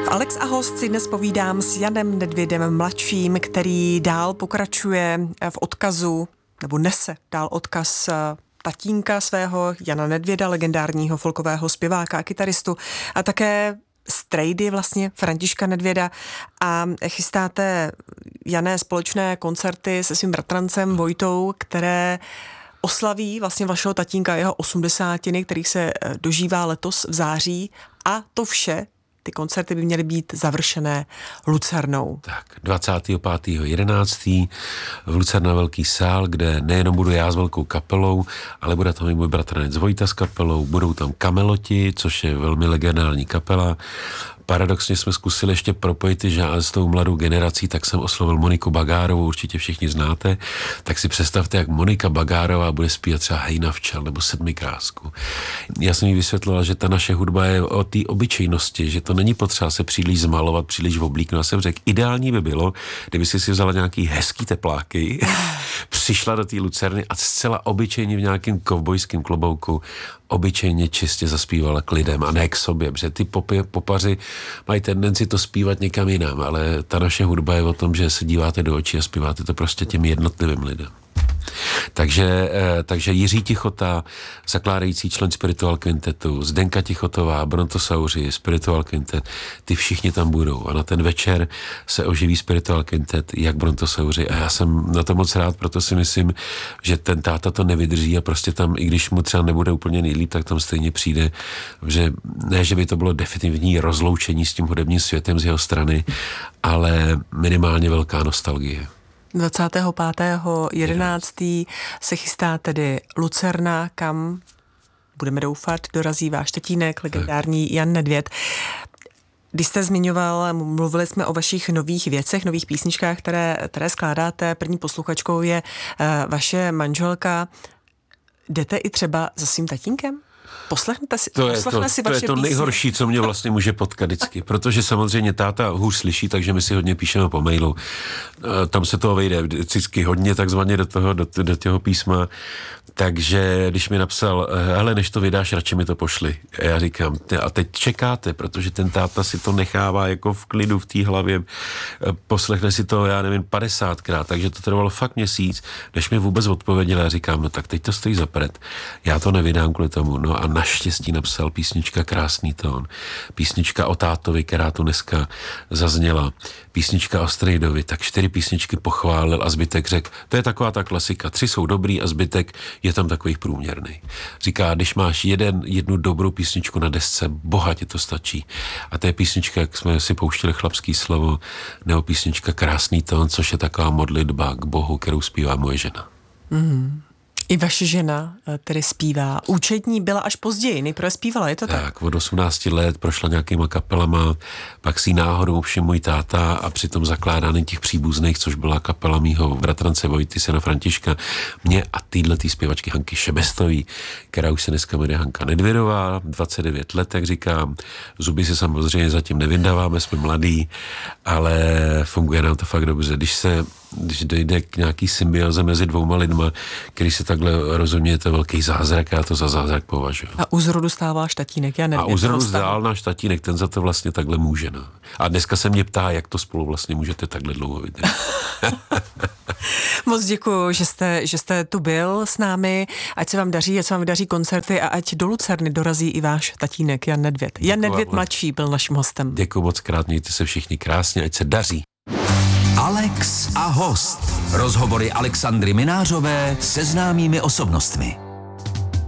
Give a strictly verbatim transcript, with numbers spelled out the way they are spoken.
Alex a host si dnes povídám s Janem Nedvědem mladším, který dál pokračuje v odkazu, nebo nese dál odkaz tatínka svého, Jana Nedvěda, legendárního folkového zpěváka a kytaristu, a také strejdy vlastně Františka Nedvěda, a chystáte, Jané, společné koncerty se svým bratrancem Vojtou, které oslaví vlastně vašeho tatínka jeho osmdesátiny, kterých se dožívá letos v září, a to vše, ty koncerty by měly být završené Lucernou. Tak, dvacátého pátého jedenáctého v Lucerna velký sál, kde nejenom budu já s velkou kapelou, ale bude tam i můj bratranec Vojta s kapelou, budou tam Kameloti, což je velmi legendární kapela. Paradoxně jsme zkusili ještě propojit že s tou mladou generací, tak jsem oslovil Moniku Bagárovou, určitě všichni znáte, tak si představte, jak Monika Bagárová bude zpívat třeba Hejna včel nebo Sedmikrásku. Já jsem jí vysvětlila, že ta naše hudba je o té obyčejnosti, že to není potřeba se příliš zmalovat, příliš oblíknout. Já jsem řekl, ideální by bylo, kdyby si si vzala nějaký hezký tepláky, přišla do té Lucerny a zcela obyčejně v nějakém kovbojském klobouku obyčejně čistě zaspívala k lidem a ne k sobě, protože ty popi, popaři mají tendenci to zpívat někam jinam, ale ta naše hudba je o tom, že se díváte do očí a zpíváte to prostě těm jednotlivým lidem. Takže, takže Jiří Tichota, zakládající člen Spiritual Quintetu, Zdenka Tichotová, Brontosauři, Spiritual Quintet, ty všichni tam budou a na ten večer se oživí Spiritual Quintet jak Brontosauři a já jsem na to moc rád, proto si myslím, že ten táta to nevydrží a prostě tam, i když mu třeba nebude úplně nejlíp, tak tam stejně přijde, že ne, že by to bylo definitivní rozloučení s tím hudebním světem z jeho strany, ale minimálně velká nostalgie. dvacátého pátého jedenáctého se chystá tedy Lucerna, kam, budeme doufat, dorazí váš tatínek, legendární Jan Nedvěd. Když jste zmiňoval, mluvili jsme o vašich nových věcech, nových písničkách, které, které skládáte. První posluchačkou je uh, vaše manželka. Jdete i třeba za svým tatínkem? Poslechnete si, to je poslechne to, si to, vaše je to nejhorší, co mě vlastně může potkat vždycky, protože samozřejmě táta hůř slyší, takže my si hodně píšeme po mailu. Tam se toho vejde vždycky hodně takzvaně do toho, do, do těho písma, takže když mi napsal, hele, než to vydáš, radši mi to pošli. A já říkám, a teď čekáte, protože ten táta si to nechává jako v klidu v té hlavě, poslechne si to, já nevím, padesátkrát, takže to trvalo fakt měsíc, než mi vůbec odpověděl. Já říkám, no tak teď to stojí za prd, já to nevydám kvůli tomu. No a naštěstí napsal písnička Krásný tón, písnička o tátovi, která tu dneska zazněla, písnička o strejdovi, tak čtyři písničky pochválil a zbytek řekl, to je taková ta klasika, tři jsou dobrý a zbytek je tam takových průměrný. Říká, když máš jeden, jednu dobrou písničku na desce, bohatě to stačí. A to je písnička, jak jsme si pouštili Chlapský slovo, nebo písnička Krásný tón, což je taková modlitba k Bohu, kterou zpívá moje žena. Mm. I vaše žena tedy zpívá. Účetní byla až později, nejprve zpívala, je to tak? Tak, od osmnácti let prošla nějakýma kapelama, pak si náhodou všim můj táta a při tom zakládání těch příbuzných, což byla kapela mýho bratrance Vojty, syna Františka, mě a týhletý zpěvačky Hanky Šebestový, která už se dneska jmenuje Hanka Nedvědová, dvacet devět let, jak říkám, zuby si samozřejmě zatím nevindáváme, jsme mladí, ale funguje nám to fakt dobře. Když se když dojde k nějaký symbioze mezi dvouma lidma, který se takhle rozumí, je to velký zázrak, já to za zázrak považuji. A u zrodu stál váš tatínek, já nevím. A u zrodu stál náš tatínek, ten za to vlastně takhle může. No. A dneska se mě ptá, jak to spolu vlastně můžete takhle dlouho vydržet. Moc děkuju, že jste, že jste tu byl s námi, ať se vám daří, ať se vám daří koncerty a ať do Lucerny dorazí i váš tatínek Jan Nedvěd. Jan Děkuju, Nedvěd mladší byl naším hostem. Děkuji moc krát, mějte se všichni krásně, ať se daří. Alex a host. Rozhovory Alexandry Minářové se známými osobnostmi.